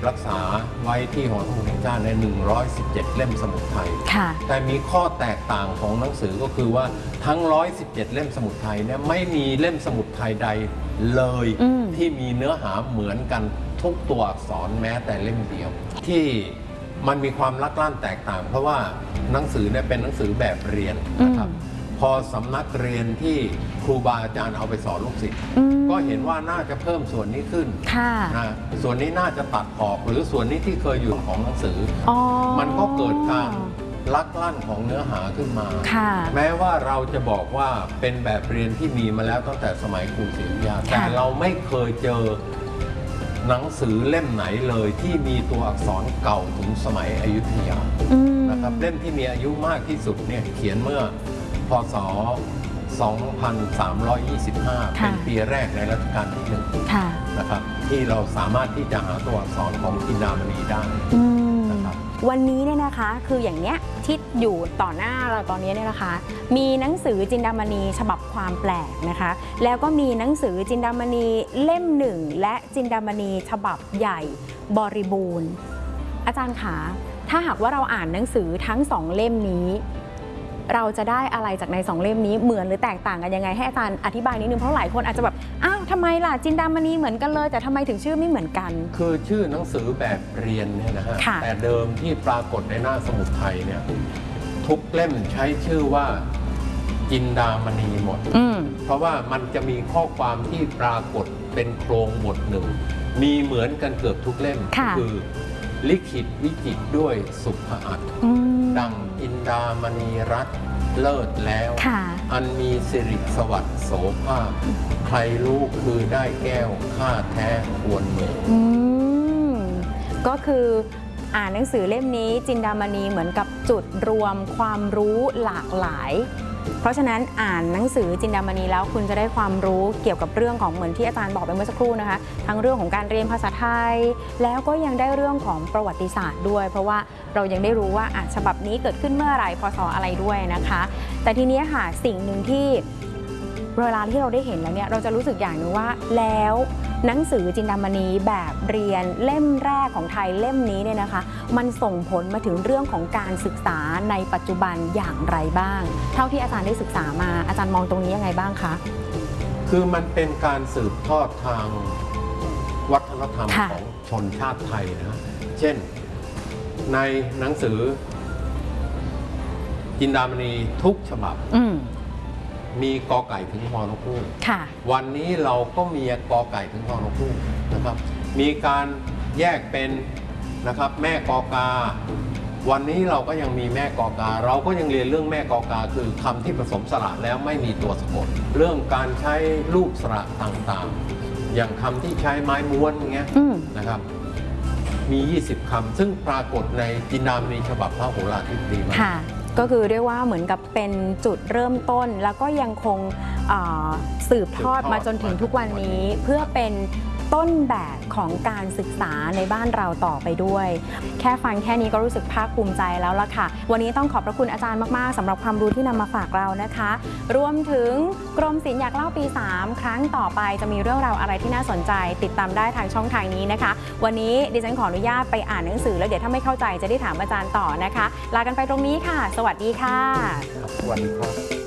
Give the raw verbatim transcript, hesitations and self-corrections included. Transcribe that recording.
รักษาไว้ที่หอสมุดแห่งชาติในหนึ่งร้อยสิบเจ็ดเล่มสมุดไทยแต่มีข้อแตกต่างของหนังสือก็คือว่าทั้งหนึ่งร้อยสิบเจ็ดเล่มสมุดไทยเนี่ยไม่มีเล่มสมุดไทยใดเลยที่มีเนื้อหาเหมือนกันทุกตัวอักษรแม้แต่เล่มเดียวที่มันมีความลักลั่นแตกต่างเพราะว่าหนังสือเนี่ยเป็นหนังสือแบบเรียนนะครับพอสำนักเรียนที่ครูบาอาจารย์เอาไปสอนลูกศิษย์ก็เห็นว่าน่าจะเพิ่มส่วนนี้ขึ้นนะส่วนนี้น่าจะตัดออกหรือส่วนนี้ที่เคยอยู่ของหนังสือมันก็เกิดการลักลั่นของเนื้อหาขึ้นมาแม้ว่าเราจะบอกว่าเป็นแบบเรียนที่มีมาแล้วตั้งแต่สมัยกรุงศรีอยุธยาแต่เราไม่เคยเจอหนังสือเล่มไหนเลยที่มีตัวอักษรเก่าถึงสมัยอยุธยานะครับเล่มที่มีอายุมากที่สุดเนี่ยเขียนเมื่อพ.ศ. สองพันสามร้อยยี่สิบห้า เป็นปีแรกในรัชกาลที่หนึ่งนะครับที่เราสามารถที่จะหาตัวอักษรของจินดามณีได้นะครับวันนี้เนี่ยนะคะคืออย่างเนี้ยที่อยู่ต่อหน้าเราตอนนี้เนี่ยนะคะมีหนังสือจินดามณีฉบับความแปลกนะคะแล้วก็มีหนังสือจินดามณีเล่มหนึ่งและจินดามณีฉบับใหญ่บริบูรณ์อาจารย์คะถ้าหากว่าเราอ่านหนังสือทั้งสองเล่มนี้เราจะได้อะไรจากในสองเล่มนี้เหมือนหรือแตกต่างกันยังไงให้อาจารย์อธิบายนิดนึงเพราะหลายคนอาจจะแบบอ้าวทำไมล่ะจินดามณีเหมือนกันเลยแต่ทำไมถึงชื่อไม่เหมือนกันคือชื่อหนังสือแบบเรียนเนี่ยนะฮะแต่เดิมที่ปรากฏในหน้าสมุดไทยเนี่ยทุกเล่มใช้ชื่อว่าจินดามณีหมดเพราะว่ามันจะมีข้อความที่ปรากฏเป็นโครงบทหนึ่งมีเหมือนกันเกือบทุกเล่มคือลิขิตวิจิตรด้วยสุภอัตถ์ดังอินดามณีรัตน์เลิศแล้วอันมีสิริสวัสดิ์โสภาพใครรู้คือได้แก้วค่าแท้ควรเมืองก็คืออ่านหนังสือเล่มนี้จินดามณีเหมือนกับจุดรวมความรู้หลากหลายเพราะฉะนั้นอ่านหนังสือจินดามณีแล้วคุณจะได้ความรู้เกี่ยวกับเรื่องของเหมือนที่อาจารย์บอกไปเมื่อสักครู่นะคะทั้งเรื่องของการเรียนภาษาไทยแล้วก็ยังได้เรื่องของประวัติศาสตร์ด้วยเพราะว่าเรายังได้รู้ว่าอ่ะฉบับนี้เกิดขึ้นเมื่อไหร่พศอะไรด้วยนะคะแต่ทีนี้ค่ะสิ่งหนึ่งที่เวลาที่เราได้เห็นแล้วเนี่ยเราจะรู้สึกอย่างนึงว่าแล้วหนังสือจินดามณีแบบเรียนเล่มแรกของไทยเล่มนี้เนี่ยนะคะมันส่งผลมาถึงเรื่องของการศึกษาในปัจจุบันอย่างไรบ้างเท่าที่อาจารย์ได้ศึกษามาอาจารย์มองตรงนี้ยังไงบ้างคะคือมันเป็นการสืบทอดทางวัฒนธรรมของชนชาติไทยนะเช่นในหนังสือจินดามณีทุกฉบับมีกอไก่ถึงฮอนกฮูกวันนี้เราก็มีกอไก่ถึงฮอนกฮูกนะครับมีการแยกเป็นนะครับแม่กอกาวันนี้เราก็ยังมีแม่กอกาเราก็ยังเรียนเรื่องแม่กอกาคือคำที่ผสมสระแล้วไม่มีตัวสะกดเรื่องการใช้รูปสระต่างๆอย่างคำที่ใช้ไม้ม้วนอย่างเงี้ยนะครับมียี่สิบคำซึ่งปรากฏในจินดามณีฉบับพระโหราธิบดีมาก็คือเรียกว่าเหมือนกับเป็นจุดเริ่มต้นแล้วก็ยังคงสืบทอดมาจนถึงทุกวันนี้เพื่อเป็นต้นแบบของการศึกษาในบ้านเราต่อไปด้วยแค่ฟังแค่นี้ก็รู้สึกภาคภูมิใจแล้วล่ะค่ะวันนี้ต้องขอบพระคุณอาจารย์มากๆสำหรับความรู้ที่นำมาฝากเรานะคะรวมถึงกรมศิลป์อยากเล่าปีสามครั้งต่อไปจะมีเรื่องราวอะไรที่น่าสนใจติดตามได้ทางช่องทางนี้นะคะวันนี้ดิฉันขออนุญาตไปอ่านหนังสือแล้วเดี๋ยวถ้าไม่เข้าใจจะได้ถามอาจารย์ต่อนะคะลากันไปตรงนี้ค่ะสวัสดีค่ะสวัสดีครับ